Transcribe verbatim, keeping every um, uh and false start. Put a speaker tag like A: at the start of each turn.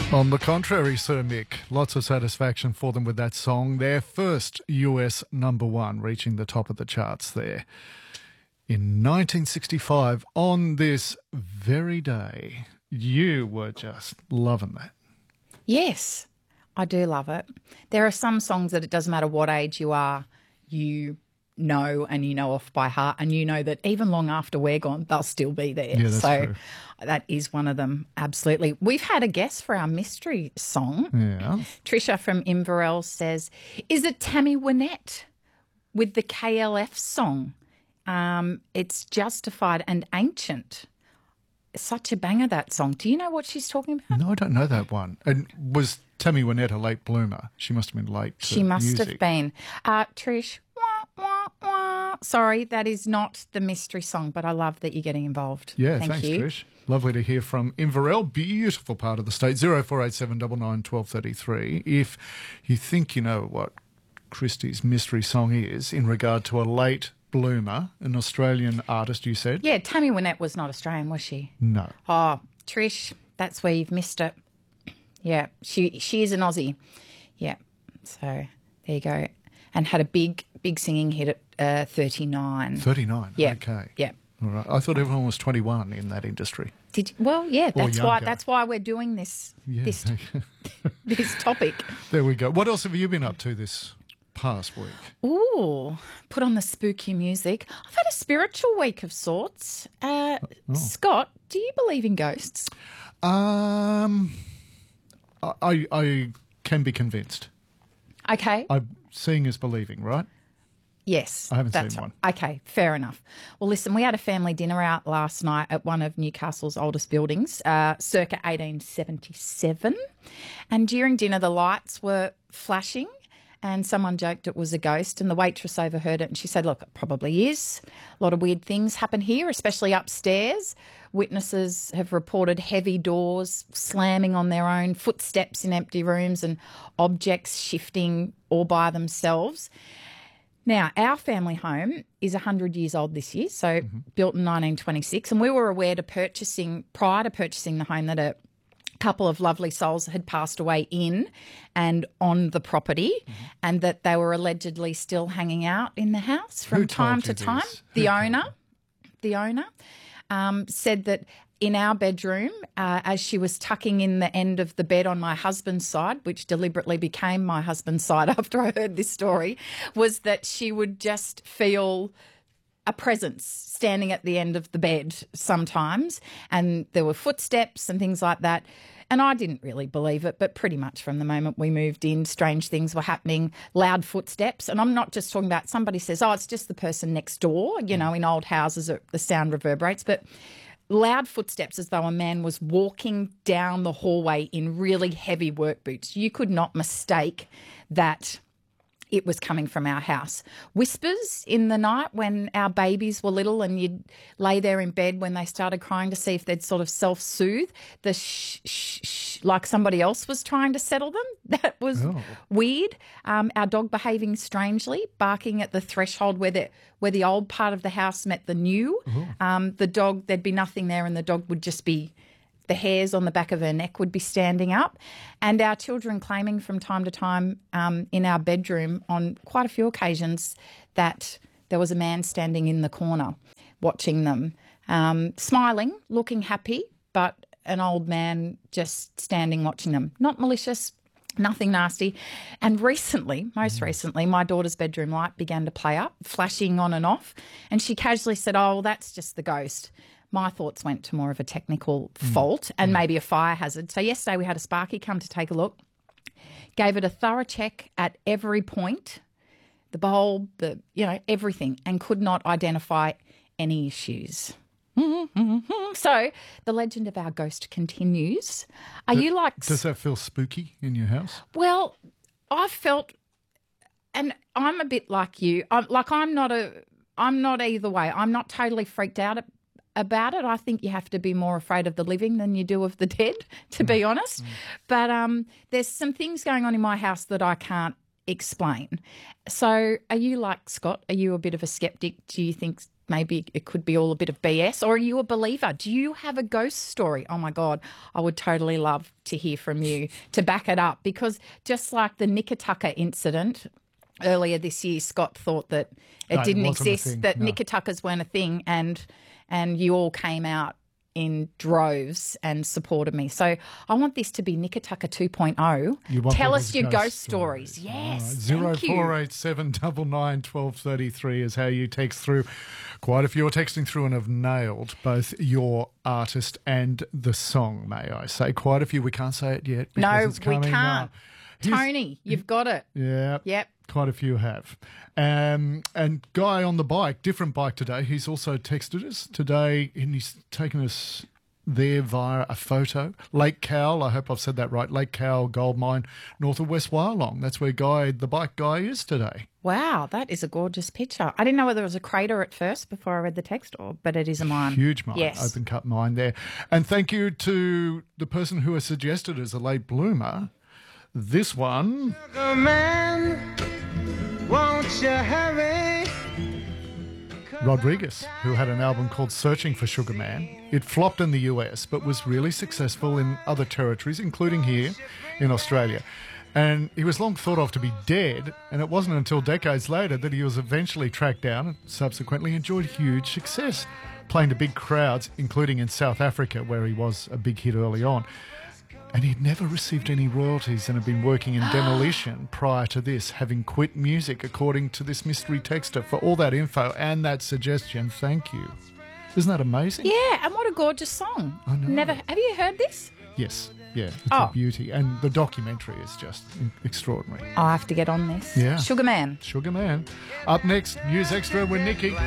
A: On the contrary, Sir Mick, lots of satisfaction for them with that song. Their first U S number one, reaching the top of the charts there in nineteen sixty-five. On this very day, you were just loving that.
B: Yes, I do love it. There are some songs that it doesn't matter what age you are, you know and you know off by heart, and you know that even long after we're gone, they'll still be there.
A: Yeah, that's
B: so
A: true.
B: That is one of them, absolutely. We've had a guess for our mystery song.
A: Yeah.
B: Trisha from Inverell says, is it Tammy Wynette with the K L F song? Um, it's Justified and Ancient. Such a banger, that song. Do you know what she's talking about?
A: No, I don't know that one. And was Tammy Wynette a late bloomer? She must have been late to
B: She must
A: music.
B: have been. Uh, Trish, wah, wah, wah. Sorry, that is not the mystery song, but I love that you're getting involved.
A: Yeah,
B: Thank
A: thanks,
B: you.
A: Trish. Lovely to hear from Inverell. Beautiful part of the state. zero four eight seven nine nine one two three three. If you think you know what Christie's mystery song is in regard to a late bloomer, an Australian artist, you said?
B: Yeah, Tammy Wynette was not Australian, was she?
A: No.
B: Oh, Trish, that's where you've missed it. Yeah, she she is an Aussie. Yeah, so there you go. And had a big, big singing hit at uh, thirty-nine.
A: thirty-nine?
B: Yeah.
A: Okay.
B: Yeah.
A: All right. I thought everyone was twenty-one in that industry.
B: Did you, well, yeah,
A: Or
B: that's why
A: younger.
B: that's why we're doing this
A: Yeah.
B: this this topic.
A: There we go. What else have you been up to this past week?
B: Ooh, put on the spooky music. I've had a spiritual week of sorts. Uh,
A: Oh.
B: Scott, do you believe in ghosts?
A: Um, I, I, I can be convinced.
B: Okay.
A: I seeing is believing, right?
B: Yes.
A: I haven't
B: that's
A: seen one.
B: right. Okay, fair enough. Well, listen, we had a family dinner out last night at one of Newcastle's oldest buildings, uh, circa eighteen seventy-seven. And during dinner, the lights were flashing and someone joked it was a ghost, and the waitress overheard it and she said, look, it probably is. A lot of weird things happen here, especially upstairs. Witnesses have reported heavy doors slamming on their own, footsteps in empty rooms and objects shifting all by themselves. Now, our family home is one hundred years old this year, so
A: Mm-hmm.
B: built in nineteen twenty-six, and we were aware to purchasing, prior to purchasing the home, that a couple of lovely souls had passed away in and on the property,
A: Mm-hmm.
B: and that they were allegedly still hanging out in the house from
A: Who
B: time
A: told
B: to
A: you
B: time.
A: this?
B: The
A: Who told
B: owner,
A: you?
B: the owner, um, said that in our bedroom, uh, as she was tucking in the end of the bed on my husband's side, which deliberately became my husband's side after I heard this story, was that she would just feel a presence standing at the end of the bed sometimes, and there were footsteps and things like that. And I didn't really believe it, but pretty much from the moment we moved in, strange things were happening, loud footsteps. And I'm not just talking about somebody says, oh, it's just the person next door, you know, in old houses, the sound reverberates, but loud footsteps as though a man was walking down the hallway in really heavy work boots. You could not mistake that it was coming from our house. Whispers in the night when our babies were little and you'd lay there in bed when they started crying to see if they'd sort of self-soothe, the shh, shh, shh, like somebody else was trying to settle them. That was
A: Oh.
B: weird. Um, our dog behaving strangely, barking at the threshold where the, where the old part of the house met the new. Um, the dog, there'd be nothing there and the dog would just be, the hairs on the back of her neck would be standing up, and our children claiming from time to time um, in our bedroom on quite a few occasions that there was a man standing in the corner watching them, um, smiling, looking happy, but an old man just standing watching them. Not malicious, nothing nasty. And recently, most recently, my daughter's bedroom light began to play up, flashing on and off, and she casually said, oh, well, that's just the ghost. My thoughts went to more of a technical fault and maybe a fire hazard. So yesterday we had a Sparky come to take a look, gave it a thorough check at every point, the bulb, the, you know, everything, and could not identify any issues. So the legend of our ghost continues. Are you like...
A: Does that feel spooky in your house?
B: Well, I've felt, and I'm a bit like you. I'm, like I'm not a, I'm not either way. I'm not totally freaked out about it. I think you have to be more afraid of the living than you do of the dead, to be honest. But um, there's some things going on in my house that I can't explain. So, are you like Scott? Are you a bit of a skeptic? Do you think maybe it could be all a bit of B S, or are you a believer? Do you have a ghost story? Oh, my God, I would totally love to hear from you to back it up, because just like the Nikatucker incident earlier this year, Scott thought that it
A: No, it
B: didn't
A: wasn't a
B: exist,
A: thing,
B: that
A: no.
B: Nikatuckers weren't a thing, and and you all came out in droves and supported me. So I want this to be Nikatucker two point oh.
A: You want
B: Tell
A: people's
B: us your
A: ghost
B: ghost
A: stories.
B: stories. Yes,
A: Zero
B: thank you.
A: four eight seven nine nine twelve thirty three is how you text through. Quite a few are texting through and have nailed both your artist and the song. May I say, quite a few. We can't say it yet. Because
B: No,
A: it's
B: we
A: coming
B: can't.
A: up. Here's-
B: Tony, you've got it.
A: Yeah.
B: Yep.
A: Quite a few have. Um, and Guy on the bike, different bike today, he's also texted us today, and he's taken us there via a photo. Lake Cowell, I hope I've said that right, Lake Cowell Gold Mine, north of West Wyalong. That's where Guy, the bike guy, is today.
B: Wow, that is a gorgeous picture. I didn't know whether it was a crater at first before I read the text, or but it is a mine.
A: Huge mine,
B: Yes.
A: open cut mine there. And thank you to the person who has suggested as a late bloomer this one.
C: Sugar man, won't you hurry?
A: Rodriguez, who had an album called Searching for Sugar Man. It flopped in the U S, but was really successful in other territories, including here in Australia. And he was long thought of to be dead, and it wasn't until decades later that he was eventually tracked down and subsequently enjoyed huge success, playing to big crowds, including in South Africa, where he was a big hit early on. And he'd never received any royalties and had been working in demolition prior to this, having quit music, according to this mystery texter. For all that info and that suggestion, thank you. Isn't that amazing?
B: Yeah, and what a gorgeous song.
A: I know.
B: Never have you heard this?
A: Yes, yeah, it's
B: Oh.
A: a beauty. And the documentary is just extraordinary.
B: I'll have to get on this.
A: Yeah.
B: Sugar Man.
A: Sugar Man. Up next, News Extra with Nikki.